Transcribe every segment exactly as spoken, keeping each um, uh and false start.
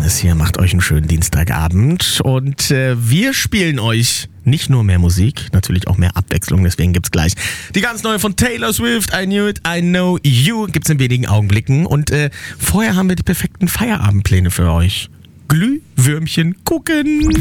Johannes hier, macht euch einen schönen Dienstagabend und äh, wir spielen euch nicht nur mehr Musik, natürlich auch mehr Abwechslung, deswegen gibt's gleich die ganz neue von Taylor Swift, I Knew It, I Know You, gibt's in wenigen Augenblicken und äh, vorher haben wir die perfekten Feierabendpläne für euch. Glühwürmchen gucken.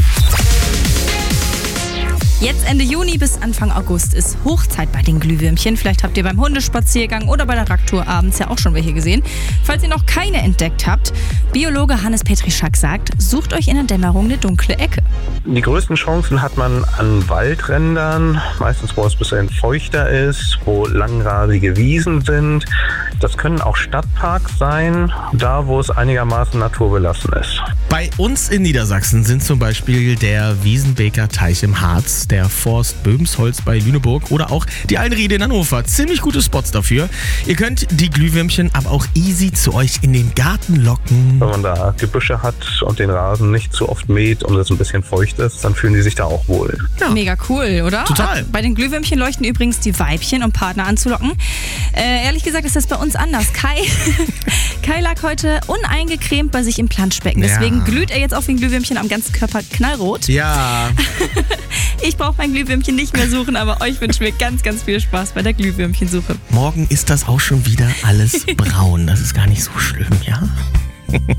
Jetzt Ende Juni bis Anfang August ist Hochzeit bei den Glühwürmchen. Vielleicht habt ihr beim Hundespaziergang oder bei der Radtour abends ja auch schon welche gesehen. Falls ihr noch keine entdeckt habt, Biologe Hannes Petrischak sagt, sucht euch in der Dämmerung eine dunkle Ecke. Die größten Chancen hat man an Waldrändern, meistens wo es ein bisschen feuchter ist, wo langrasige Wiesen sind. Das können auch Stadtparks sein, da wo es einigermaßen naturbelassen ist. Bei uns in Niedersachsen sind zum Beispiel der Wiesenbeker Teich im Harz, der Forst Böhmsholz bei Lüneburg oder auch die Altenriede in Hannover. Ziemlich gute Spots dafür. Ihr könnt die Glühwürmchen aber auch easy zu euch in den Garten locken. Wenn man da Gebüsche hat und den Rasen nicht zu oft mäht und es ein bisschen feucht ist, dann fühlen die sich da auch wohl. Ja. Mega cool, oder? Total. Bei den Glühwürmchen leuchten übrigens die Weibchen, um Partner anzulocken. Äh, ehrlich gesagt ist das bei uns anders. Kai, Kai lag heute uneingecremt bei sich im Planschbecken. Deswegen Ja. glüht er jetzt auf den Glühwürmchen am ganzen Körper knallrot. Ja. Ich brauche mein Glühwürmchen nicht mehr suchen, aber euch wünsche mir ganz, ganz viel Spaß bei der Glühwürmchensuche. Morgen ist das auch schon wieder alles braun. Das ist gar nicht so schlimm, ja?